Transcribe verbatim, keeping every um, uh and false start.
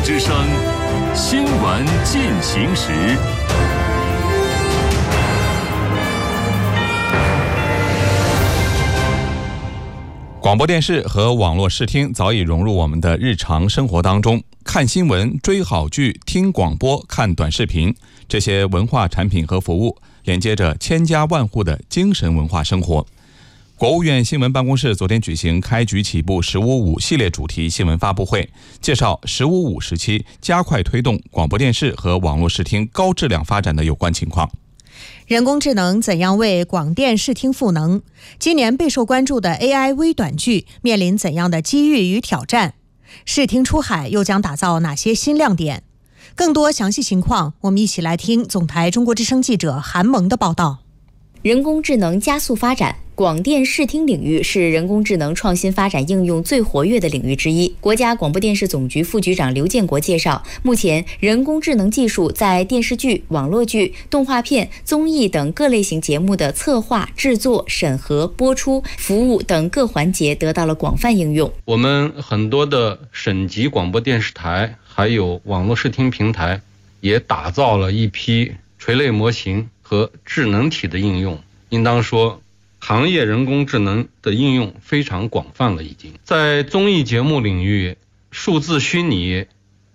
之声新闻进行时。 广播电视和网络视听早已融入我们的日常生活当中，看新闻、追好剧、听广播、看短视频，这些文化产品和服务连接着千家万户的精神文化生活。国务院新闻办公室昨天举行开局起步十五五系列主题新闻发布会，介绍十五五时期加快推动广播电视和网络视听高质量发展的有关情况。 人工智能怎样为广电视听赋能？今年备受关注的 A I 微短剧面临怎样的机遇与挑战？视听出海又将打造哪些新亮点？更多详细情况，我们一起来听总台中国之声记者韩萌的报道。 人工智能加速发展，广电视听领域是人工智能创新发展应用最活跃的领域之一。国家广播电视总局副局长刘建国介绍，目前人工智能技术在电视剧、网络剧、动画片、综艺等各类型节目的策划、制作、审核、播出、服务等各环节得到了广泛应用。 我们很多的省级广播电视台还有网络视听平台也打造了一批垂类模型和智能体的应用，应当说行业人工智能的应用非常广泛了。已经在综艺节目领域，数字虚拟